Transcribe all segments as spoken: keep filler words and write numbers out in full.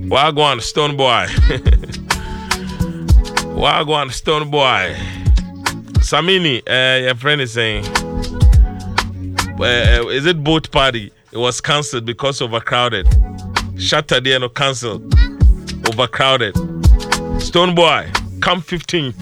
Wagwan Stone Boy. Wagwan Stone Boy. Samini, uh, your friend is saying, uh, is it boat party? It was cancelled because overcrowded. Saturday no cancelled. Overcrowded. Stone Boy, come fifteenth.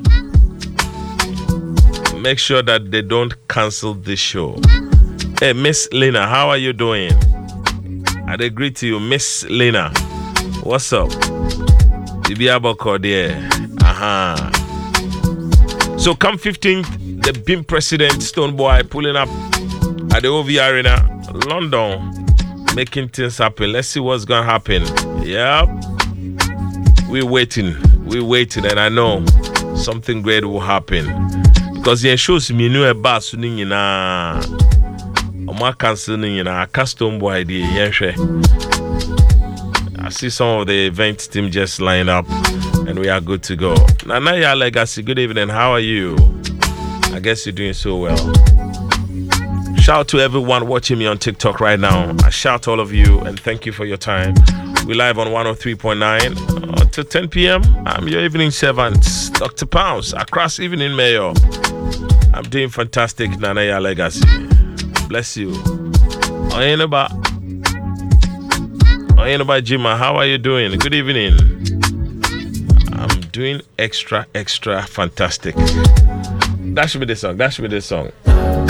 Make sure that they don't cancel this show. Hey, Miss Lena, how are you doing? I'd agree to you, Miss Lena. What's up? Bibi Aboko there. Uh-huh. So come fifteenth, the B I M president, Stone Boy, pulling up at the O V Arena, London, making things happen. Let's see what's gonna happen. Yep. We're waiting. We're waiting, and I know something great will happen. Because it shows me new about swinging na Oma canceling na custom boy idea. I see some of the event team just lined up, and we are good to go. Nanaya Legacy, good evening. How are you? I guess you're doing so well. Shout out to everyone watching me on TikTok right now. I shout all of you and thank you for your time. We live on one oh three point nine until ten p.m. I'm your evening servant, Doctor Pounce, across evening mayor. I'm doing fantastic, Nanaya Legacy. Bless you. Oyenaba. Oyenaba Jima, how are you doing? Good evening. I'm doing extra, extra fantastic. That should be the song. That should be the song.